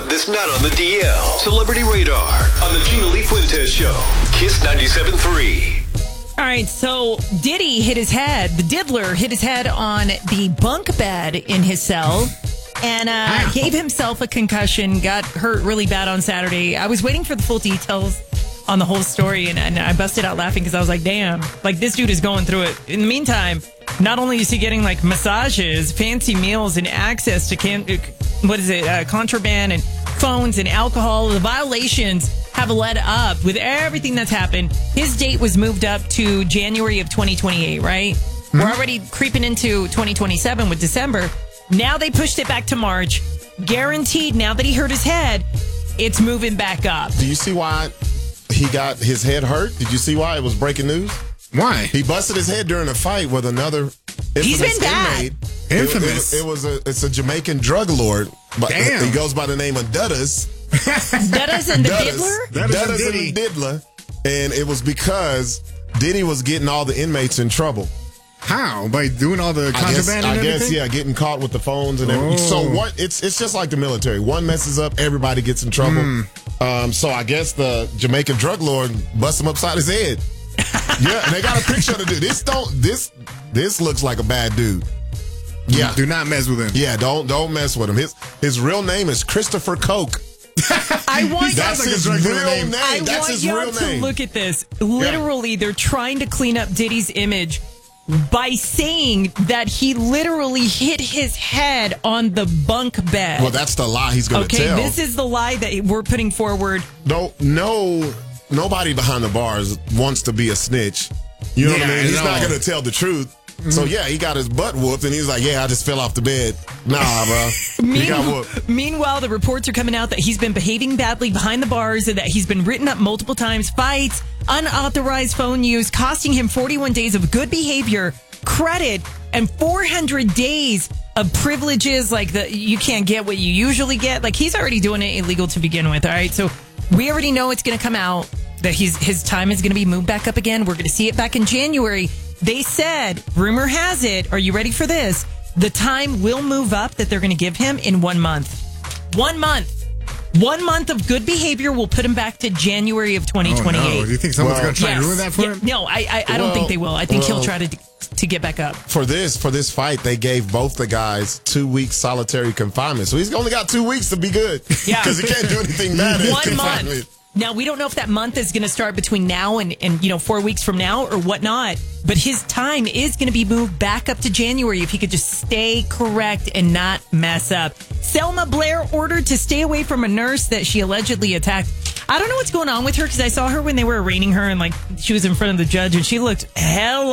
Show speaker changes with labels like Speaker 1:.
Speaker 1: that's not on the DL. Celebrity Radar on the Gina Lee Fuentes Show. Kiss 97.3.
Speaker 2: All right, so Diddy hit his head. The diddler hit his head on the bunk bed in his cell and gave himself a concussion, got hurt really bad on Saturday. I was waiting for the full details on the whole story, and I busted out laughing because I was like, damn, like this dude is going through it. In the meantime, not only is he getting like massages, fancy meals, and access to contraband and phones and alcohol, the violations have led up with everything that's happened. His date was moved up to January of 2028, right? We're already creeping into 2027 with December. Now they pushed it back to March. Guaranteed, now that he hurt his head, it's moving back up.
Speaker 3: Do you see why he got his head hurt? Did you see why it was breaking news?
Speaker 4: Why?
Speaker 3: He busted his head during a fight with another
Speaker 2: He's been bad.
Speaker 3: inmate.
Speaker 4: Infamous.
Speaker 3: It's a Jamaican drug lord. But
Speaker 4: Damn.
Speaker 3: He goes by the name of Duddas.
Speaker 2: Duddas and the diddler?
Speaker 3: Duddas and the diddler. And it was because Diddy was getting all the inmates in trouble.
Speaker 4: How? By doing all the contraband and everything?
Speaker 3: I guess, yeah, getting caught with the phones and everything. So what? It's just like the military. One messes up, everybody gets in trouble. So I guess the Jamaican drug lord bust him upside his head. Yeah, and they got a picture of the dude. This looks like a bad dude. Yeah,
Speaker 4: Do not mess with him.
Speaker 3: yeah, don't mess with him. His real name is Christopher Coke.
Speaker 2: I want
Speaker 3: That's his real name.
Speaker 2: I
Speaker 3: That's
Speaker 2: want
Speaker 3: his
Speaker 2: y'all
Speaker 3: real
Speaker 2: to
Speaker 3: name.
Speaker 2: look at this. Literally, they're trying to clean up Diddy's image by saying that he literally hit his head on the bunk bed.
Speaker 3: Well, that's the lie he's going to tell.
Speaker 2: Okay, this is the lie that we're putting forward.
Speaker 3: Nobody behind the bars wants to be a snitch. You know what I mean? He's not going to tell the truth. So, yeah, he got his butt whooped, and he's like, yeah, I just fell off the bed. Nah, bro. He got whooped.
Speaker 2: Meanwhile, the reports are coming out that he's been behaving badly behind the bars and that he's been written up multiple times, fights, unauthorized phone use, costing him 41 days of good behavior, credit, and 400 days of privileges, like you can't get what you usually get. Like, he's already doing it illegal to begin with, all right? So we already know it's going to come out, that his time is going to be moved back up again. We're going to see it back in January. They said, rumor has it, are you ready for this? The time will move up that they're going to give him in 1 month. 1 month. 1 month of good behavior will put him back to January of 2028.
Speaker 4: Oh, no. Do you think someone's going to try to ruin that for him?
Speaker 2: No, I don't think they will. I think he'll try to get back up.
Speaker 3: For this fight, they gave both the guys 2 weeks solitary confinement. So he's only got 2 weeks to be good.
Speaker 2: Yeah.
Speaker 3: Because he can't do anything bad in
Speaker 2: 1
Speaker 3: confinement.
Speaker 2: month. Now, we don't know if that month is going to start between now and 4 weeks from now or whatnot. But his time is going to be moved back up to January if he could just stay correct and not mess up. Selma Blair ordered to stay away from a nurse that she allegedly attacked. I don't know what's going on with her because I saw her when they were arraigning her and like she was in front of the judge and she looked hell